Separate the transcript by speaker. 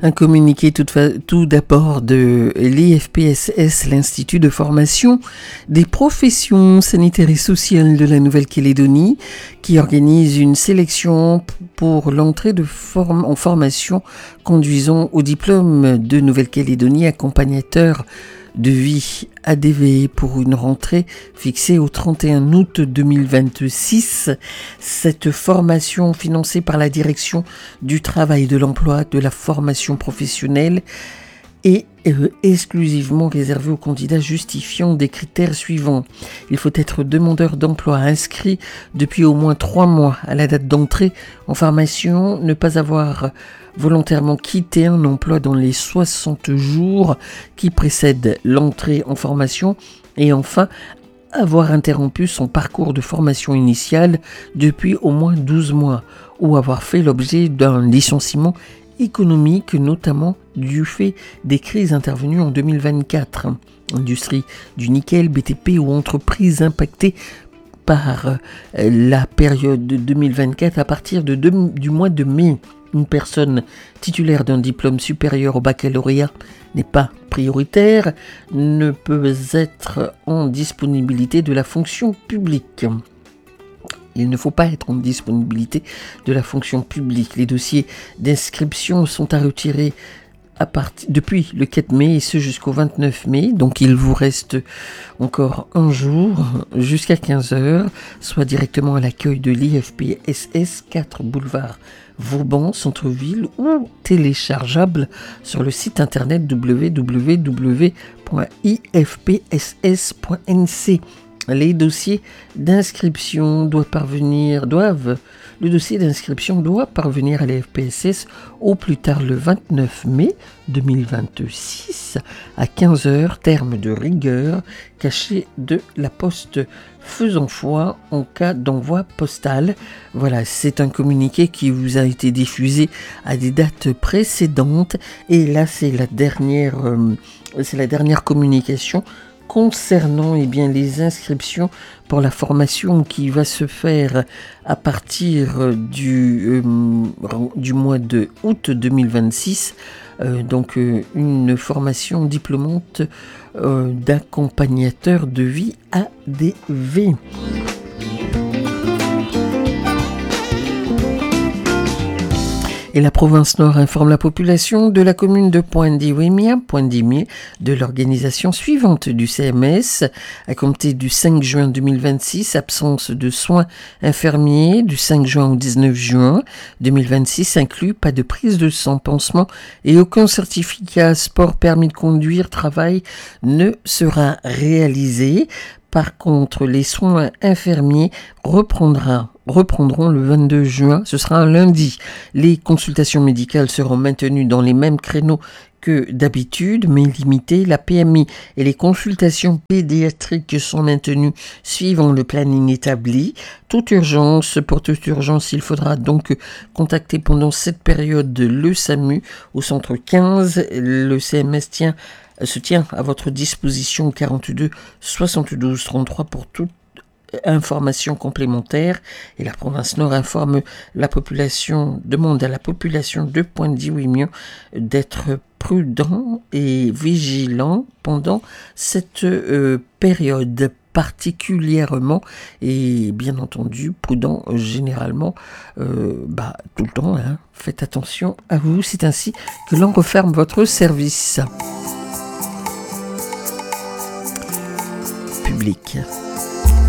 Speaker 1: Un communiqué tout d'abord de l'IFPSS, l'Institut de formation des professions sanitaires et sociales de la Nouvelle-Calédonie, qui organise une sélection pour l'entrée en formation conduisant au diplôme de Nouvelle-Calédonie accompagnateur de vie ADV pour une rentrée fixée au 31 août 2026. Cette formation financée par la direction du travail, de l'emploi, de la formation professionnelle est exclusivement réservée aux candidats justifiant des critères suivants. Il faut être demandeur d'emploi inscrit depuis au moins 3 mois à la date d'entrée en formation, ne pas avoir volontairement quitté un emploi dans les 60 jours qui précèdent l'entrée en formation et enfin avoir interrompu son parcours de formation initiale depuis au moins 12 mois ou avoir fait l'objet d'un licenciement économique, notamment du fait des crises intervenues en 2024. Industrie du nickel, BTP ou entreprises impactées par la période de 2024 à partir du mois de mai. Une personne titulaire d'un diplôme supérieur au baccalauréat n'est pas prioritaire, ne peut être en disponibilité de la fonction publique. Il ne faut pas être en disponibilité de la fonction publique. Les dossiers d'inscription sont à retirer depuis le 4 mai et ce jusqu'au 29 mai. Donc il vous reste encore un jour jusqu'à 15h, soit directement à l'accueil de l'IFPSS 4 boulevard Vauban, centre-ville, ou téléchargeable sur le site internet www.ifpss.nc. Les dossiers d'inscription le dossier d'inscription doit parvenir à l'IFPSS au plus tard le 29 mai 2026 à 15h, terme de rigueur, caché de la poste faisant foi en cas d'envoi postal. Voilà, c'est un communiqué qui vous a été diffusé à des dates précédentes et là c'est la dernière communication concernant les inscriptions pour la formation qui va se faire à partir du mois de août 2026. Donc une formation diplômante d'accompagnateur de vie ADV. Et la province Nord informe la population de la commune de Pointe-Diwémia de l'organisation suivante du CMS. À compter du 5 juin 2026, absence de soins infirmiers du 5 juin au 19 juin 2026 inclut pas de prise de sang, pansement et aucun certificat sport, permis de conduire, travail ne sera réalisé. Par contre, les soins infirmiers reprendront le 22 juin, ce sera un lundi. Les consultations médicales seront maintenues dans les mêmes créneaux que d'habitude, mais limitées. La PMI et les consultations pédiatriques sont maintenues suivant le planning établi. Pour toute urgence, il faudra donc contacter pendant cette période le SAMU au centre 15. Le CMS se tient à votre disposition 42 72 33 pour toute information complémentaire. Et la province Nord demande à la population de Pointe-Diwémia d'être prudent et vigilant pendant cette période particulièrement, et bien entendu prudent généralement tout le temps. Faites attention à vous, c'est ainsi que l'on referme votre service public.